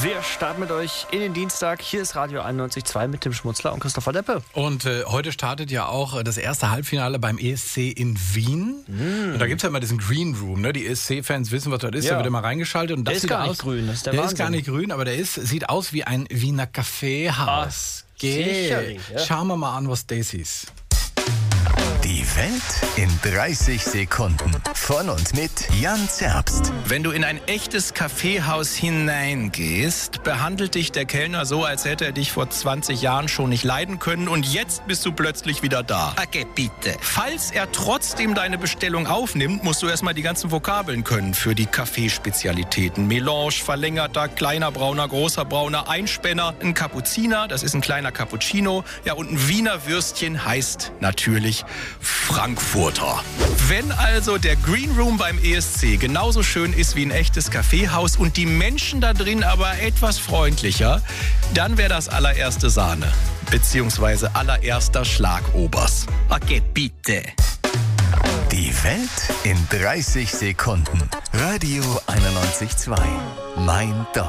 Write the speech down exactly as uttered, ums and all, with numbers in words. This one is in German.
Wir starten mit euch in den Dienstag. Hier ist Radio einundneunzig Komma zwei mit Tim Schmutzler und Christopher Deppe. Und äh, heute startet ja auch das erste Halbfinale beim E S C in Wien. Mm. Und da gibt es ja immer diesen Green Room. Ne? Die E S C-Fans wissen, was das ist. Ja. Da wird immer reingeschaltet. Und das der ist sieht gar aus, nicht grün. Das ist der der Wahnsinn. ist gar nicht grün, aber der ist, sieht aus wie ein Wiener Kaffeehaus. Ah, Geh. ja. Schauen wir mal an, was das ist. Die Welt in dreißig Sekunden. Von und mit Jan Zerbst. Wenn du in ein echtes Kaffeehaus hineingehst, behandelt dich der Kellner so, als hätte er dich vor zwanzig Jahren schon nicht leiden können und jetzt bist du plötzlich wieder da. Okay, bitte. Falls er trotzdem deine Bestellung aufnimmt, musst du erstmal die ganzen Vokabeln können für die Kaffeespezialitäten. Melange, verlängerter, kleiner brauner, großer brauner, Einspänner, ein Kapuziner, das ist ein kleiner Cappuccino, ja, und ein Wiener Würstchen heißt natürlich Frankfurter. Wenn also der Green Room beim E S C genauso schön ist wie ein echtes Kaffeehaus und die Menschen da drin aber etwas freundlicher, dann wäre das allererste Sahne, beziehungsweise allererster Schlagobers. Okay, bitte. Die Welt in dreißig Sekunden. Radio einundneunzig Komma zwei. Mein Dorf.